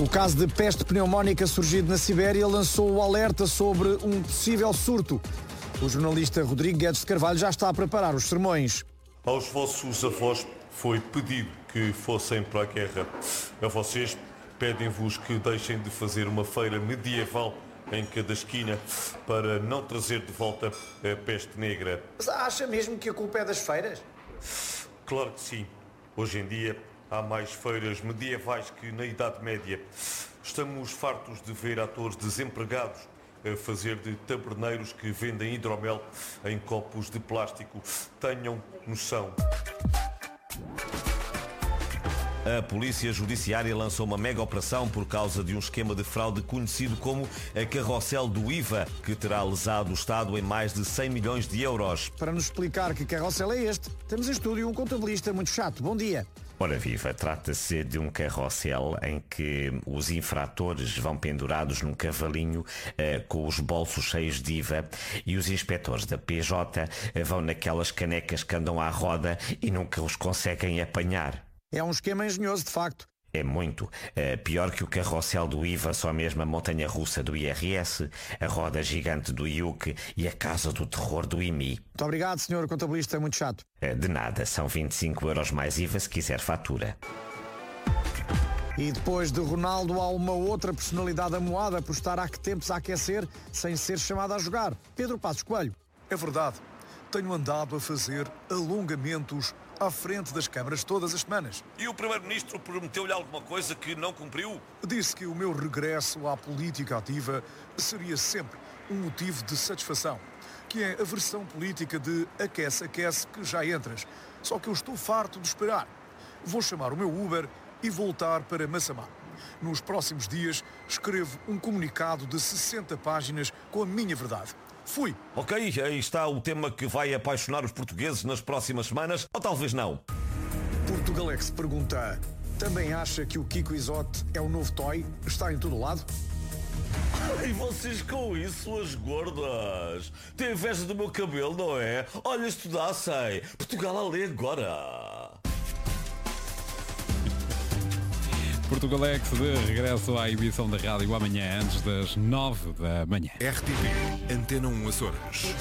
O caso de peste pneumónica surgido na Sibéria lançou o alerta sobre um possível surto. O jornalista Rodrigo Guedes de Carvalho já está a preparar os sermões. Aos vossos avós foi pedido que fossem para a guerra. A vocês pedem-vos que deixem de fazer uma feira medieval em cada esquina para não trazer de volta a peste negra. Mas acha mesmo que a culpa é das feiras? Claro que sim. Hoje em dia há mais feiras medievais que na Idade Média. Estamos fartos de ver atores desempregados a fazer de taberneiros que vendem hidromel em copos de plástico. Tenham noção. A Polícia Judiciária lançou uma mega operação por causa de um esquema de fraude conhecido como a carrossel do IVA, que terá lesado o Estado em mais de 100 milhões de euros. Para nos explicar que carrossel é este, temos em estúdio um contabilista muito chato. Bom dia. Ora viva, trata-se de um carrossel em que os infratores vão pendurados num cavalinho com os bolsos cheios de IVA e os inspectores da PJ vão naquelas canecas que andam à roda e nunca os conseguem apanhar. É um esquema engenhoso, de facto. É muito. Pior que o carrossel do IVA, só mesmo a montanha-russa do IRS, a roda gigante do IUC e a casa do terror do IMI. Muito obrigado, senhor contabilista, muito chato. De nada, são 25 euros mais IVA se quiser fatura. E depois de Ronaldo há uma outra personalidade amoada por estar há que tempos a aquecer sem ser chamada a jogar. Pedro Passos Coelho. É verdade. Tenho andado a fazer alongamentos à frente das câmaras todas as semanas. E o Primeiro-Ministro prometeu-lhe alguma coisa que não cumpriu? Disse que o meu regresso à política ativa seria sempre um motivo de satisfação, que é a versão política de aquece-aquece que já entras. Só que eu estou farto de esperar. Vou chamar o meu Uber e voltar para Massamá. Nos próximos dias escrevo um comunicado de 60 páginas com a minha verdade. Fui. Ok, aí está o tema que vai apaixonar os portugueses nas próximas semanas, ou talvez não. Portugalex pergunta: também acha que o Kiko Isote é o novo Toy? Está em todo lado? E vocês com isso, suas gordas? Tem inveja do meu cabelo, não é? Olha, estudassem. Portugal a lê agora. Portugalex de regresso à emissão da rádio amanhã antes das 9 da manhã. RTP, Antena 1 Açores.